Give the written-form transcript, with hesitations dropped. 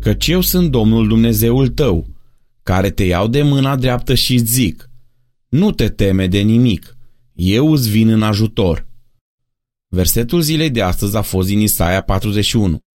Căci eu sunt Domnul Dumnezeul tău, care te iau de mâna dreaptă și îți zic: nu te teme de nimic, eu îți vin în ajutor. Versetul zilei de astăzi a fost din Isaia 41.